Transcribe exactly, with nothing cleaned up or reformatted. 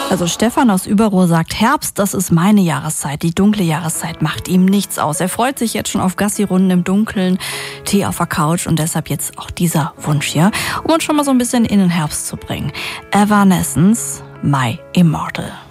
Also Stefan aus Überruhr sagt, Herbst, das ist meine Jahreszeit. Die dunkle Jahreszeit macht ihm nichts aus. Er freut sich jetzt schon auf Gassi-Runden im Dunkeln, Tee auf der Couch und deshalb jetzt auch dieser Wunsch hier, um uns schon mal so ein bisschen in den Herbst zu bringen. Evanescence, My Immortal.